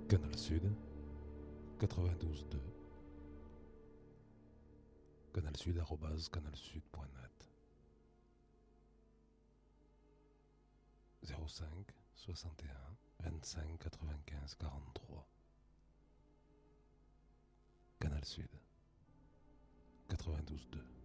Canal Sud, 92.2. canalsud@canalsud.net 05 61 25 95 43. Canal Sud, 92.2.